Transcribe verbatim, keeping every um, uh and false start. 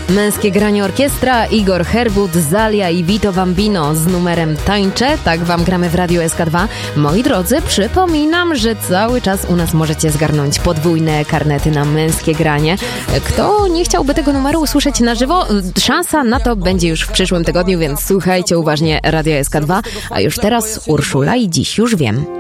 Męskie granie orkiestra, Igor Herbut, Zalia i Vito Bambino z numerem Tańczę. Tak wam gramy w Radiu S K dwa. Moi drodzy, przypominam, że cały czas u nas możecie zgarnąć podwójne karnety na męskie granie. Kto nie chciałby tego numeru usłyszeć na żywo, szansa na to będzie już w przyszłym tygodniu, więc słuchajcie uważnie Radia S K dwa. A już teraz Urszula i Dziś już wiem.